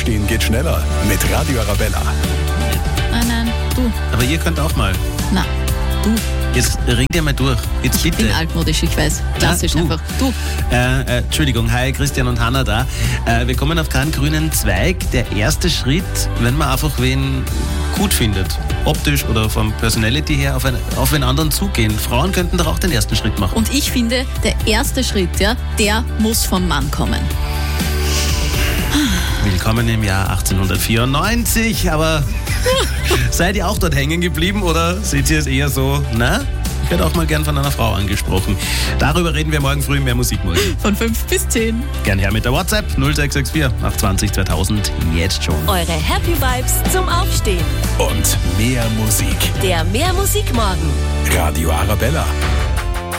Aufstehen geht schneller mit Radio Arabella. Nein, du. Aber ihr könnt auch mal. Na, du. Jetzt ring dir mal durch. Jetzt bitte. Ich bin altmodisch, ich weiß. Klassisch du. einfach. Du. Entschuldigung, hi, Christian und Hanna da. Wir kommen auf keinen grünen Zweig. Der erste Schritt, wenn man einfach wen gut findet, optisch oder vom Personality her, auf einen anderen zugehen. Frauen könnten doch auch den ersten Schritt machen. Und ich finde, der erste Schritt, ja, der muss vom Mann kommen. Willkommen im Jahr 1894, aber seid ihr auch dort hängen geblieben oder seht ihr es eher so, na? Ich werde auch mal gern von einer Frau angesprochen. Darüber reden wir morgen früh in mehr Musikmorgen. Von 5 bis 10. Gern her mit der WhatsApp 0664 820 2000. Jetzt schon. Eure Happy Vibes zum Aufstehen. Und mehr Musik. Der Mehr Musik Morgen. Radio Arabella.